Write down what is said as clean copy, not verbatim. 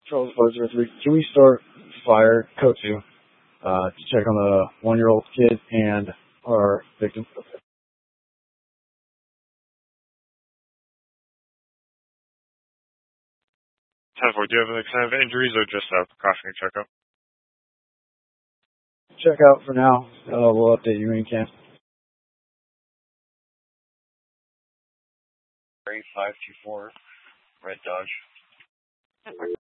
Charles 503. Can we start fire code 2 to check on the 1-year-old kid and our victim? 10-4, do you have any kind of injuries or just a precautionary checkup? Check out for now. We'll update you when you can. 524, Red Dodge.